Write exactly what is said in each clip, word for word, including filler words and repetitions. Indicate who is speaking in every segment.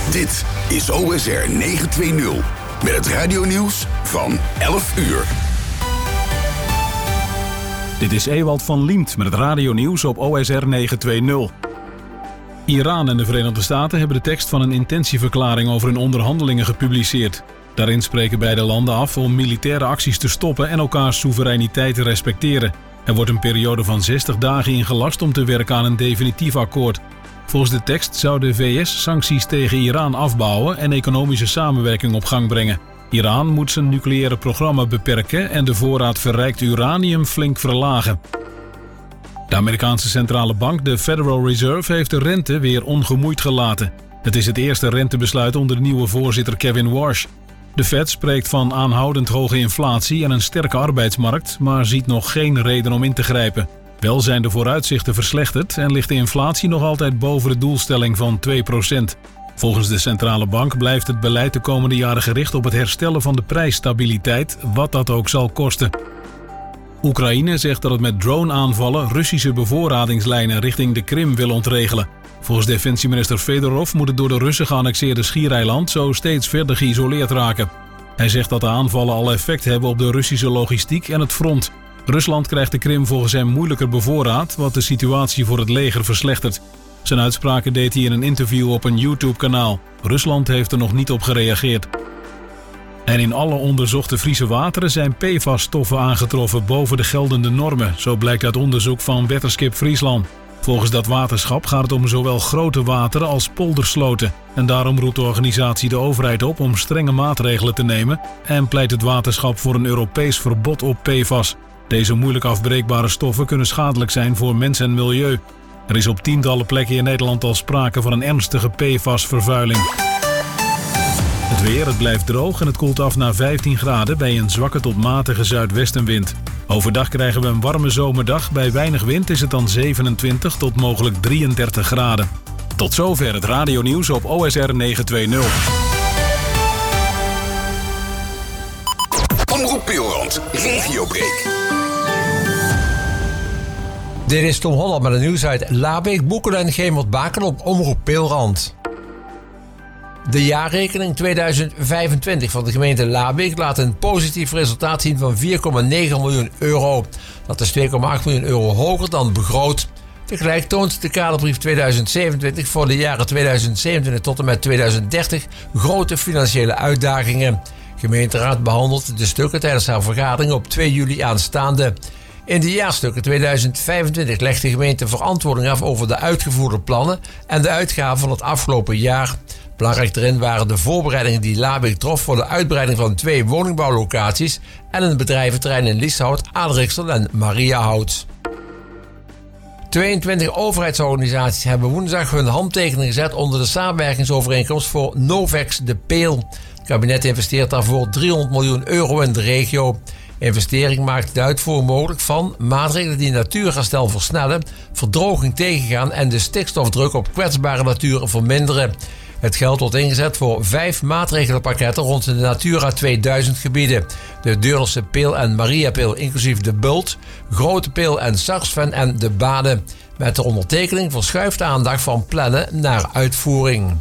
Speaker 1: Dit is O S R negenhonderdtwintig met het radionieuws van elf uur.
Speaker 2: Dit is Ewald van Liemt met het radionieuws op O S R negenhonderdtwintig. Iran en de Verenigde Staten hebben de tekst van een intentieverklaring over hun onderhandelingen gepubliceerd. Daarin spreken beide landen af om militaire acties te stoppen en elkaars soevereiniteit te respecteren. Er wordt een periode van zestig dagen ingelast om te werken aan een definitief akkoord. Volgens de tekst zou de V S sancties tegen Iran afbouwen en economische samenwerking op gang brengen. Iran moet zijn nucleaire programma beperken en de voorraad verrijkt uranium flink verlagen. De Amerikaanse centrale bank, de Federal Reserve, heeft de rente weer ongemoeid gelaten. Het is het eerste rentebesluit onder de nieuwe voorzitter Kevin Warsh. De Fed spreekt van aanhoudend hoge inflatie en een sterke arbeidsmarkt, maar ziet nog geen reden om in te grijpen. Wel zijn de vooruitzichten verslechterd en ligt de inflatie nog altijd boven de doelstelling van twee procent. Volgens de centrale bank blijft het beleid de komende jaren gericht op het herstellen van de prijsstabiliteit, wat dat ook zal kosten. Oekraïne zegt dat het met drone-aanvallen Russische bevoorradingslijnen richting de Krim wil ontregelen. Volgens defensieminister Fedorov moet het door de Russen geannexeerde schiereiland zo steeds verder geïsoleerd raken. Hij zegt dat de aanvallen al effect hebben op de Russische logistiek en het front. Rusland krijgt de Krim volgens hem moeilijker bevoorraad, wat de situatie voor het leger verslechtert. Zijn uitspraken deed hij in een interview op een YouTube-kanaal. Rusland heeft er nog niet op gereageerd. En in alle onderzochte Friese wateren zijn P F A S-stoffen aangetroffen boven de geldende normen. Zo blijkt uit onderzoek van Weatherskip Friesland. Volgens dat waterschap gaat het om zowel grote wateren als poldersloten. En daarom roept de organisatie de overheid op om strenge maatregelen te nemen en pleit het waterschap voor een Europees verbod op P F A S. Deze moeilijk afbreekbare stoffen kunnen schadelijk zijn voor mens en milieu. Er is op tientallen plekken in Nederland al sprake van een ernstige P F A S-vervuiling. Het weer, het blijft droog en het koelt af naar vijftien graden bij een zwakke tot matige zuidwestenwind. Overdag krijgen we een warme zomerdag. Bij weinig wind is het dan zevenentwintig tot mogelijk drieëndertig graden. Tot zover het radionieuws op O S R negenhonderdtwintig.
Speaker 1: Omroep Pilrand, Regiobreak.
Speaker 3: Dit is Tom Holland met het nieuws uit Labeek, Boekelen en Gemert-Bakel op Omroep Pilrand. De jaarrekening tweeduizend vijfentwintig van de gemeente Labeek laat een positief resultaat zien van vier komma negen miljoen euro. Dat is twee komma acht miljoen euro hoger dan begroot. Tegelijk toont de kaderbrief tweeduizend zevenentwintig voor de jaren tweeduizend zevenentwintig tot en met tweeduizend dertig grote financiële uitdagingen. De gemeenteraad behandelt de stukken tijdens haar vergadering op twee juli aanstaande. In de jaarstukken tweeduizend vijfentwintig legt de gemeente verantwoording af over de uitgevoerde plannen en de uitgaven van het afgelopen jaar. Belangrijk erin waren de voorbereidingen die Labeek trof voor de uitbreiding van twee woningbouwlocaties en een bedrijventerrein in Lieshout, Adelriksel en Mariahout. tweeëntwintig overheidsorganisaties hebben woensdag hun handtekening gezet onder de samenwerkingsovereenkomst voor Novex de Peel. Het kabinet investeert daarvoor driehonderd miljoen euro in de regio. Investering maakt de uitvoering mogelijk van maatregelen die natuurherstel versnellen, verdroging tegengaan en de stikstofdruk op kwetsbare natuur verminderen. Het geld wordt ingezet voor vijf maatregelenpakketten rond de Natura tweeduizend gebieden. De Deurlse Peel en Mariapeel inclusief de Bult, Grote Peel en Sarsven en de Baden. Met de ondertekening verschuift de aandacht van plannen naar uitvoering.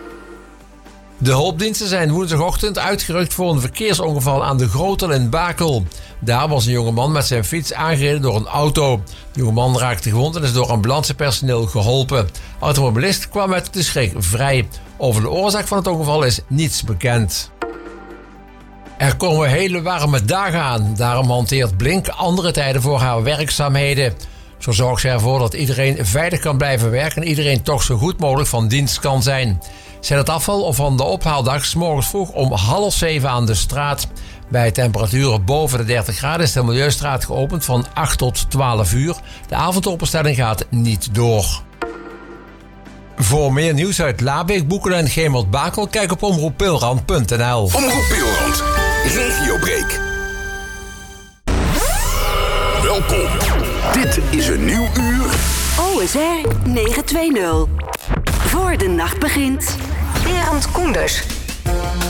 Speaker 3: De hulpdiensten zijn woensdagochtend uitgerukt voor een verkeersongeval aan de Grotel in Bakel. Daar was een jongeman met zijn fiets aangereden door een auto. De jongeman raakte gewond en is door ambulancepersoneel geholpen. De automobilist kwam met de schrik vrij. Over de oorzaak van het ongeval is niets bekend. Er komen hele warme dagen aan. Daarom hanteert Blink andere tijden voor haar werkzaamheden. Zo zorgt ze ervoor dat iedereen veilig kan blijven werken en iedereen toch zo goed mogelijk van dienst kan zijn. Zet het afval of van de ophaaldag 's morgens vroeg om half zeven aan de straat. Bij temperaturen boven de dertig graden is de Milieustraat geopend van acht tot twaalf uur. De avondopenstelling gaat niet door. Voor meer nieuws uit Labeek, Boekelen en Gemert-Bakel, kijk op omroep pilrand punt n l.
Speaker 1: Omroep Pilrand, Regiobreak. Welkom. Dit is een nieuw uur.
Speaker 4: O S R negenhonderdtwintig. Voor de nacht begint.
Speaker 5: Berend Koenders.